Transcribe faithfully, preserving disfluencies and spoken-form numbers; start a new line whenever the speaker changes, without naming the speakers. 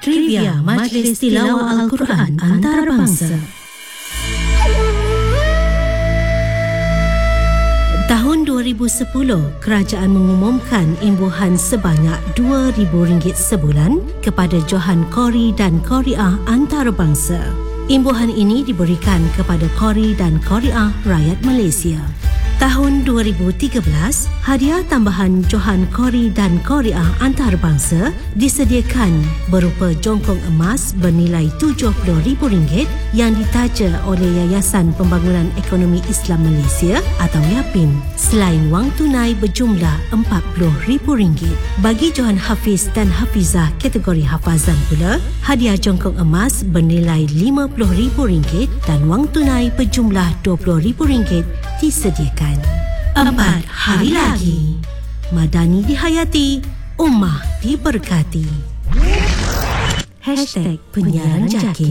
Trivia Majlis Tilawah Al-Quran Antarabangsa. Tahun dua ribu sepuluh, kerajaan mengumumkan imbuhan sebanyak dua ribu ringgit sebulan kepada Johan Qori dan Qoriah antarabangsa. Imbuhan ini diberikan kepada Qori dan Qoriah rakyat Malaysia. Tahun dua ribu tiga belas, hadiah tambahan Johan Qori dan Qoriah antarabangsa disediakan berupa jongkong emas bernilai tujuh puluh ribu ringgit yang ditaja oleh Yayasan Pembangunan Ekonomi Islam Malaysia atau YAPIM, selain wang tunai berjumlah empat puluh ribu ringgit. Bagi Johan Hafiz dan Hafizah kategori hafazan pula, hadiah jongkong emas bernilai lima puluh ribu ringgit dan wang tunai berjumlah dua puluh ribu ringgit disediakan. Empat hari lagi. Madani dihayati, Ummah diberkati. Hashtag Penyiaran Jaki.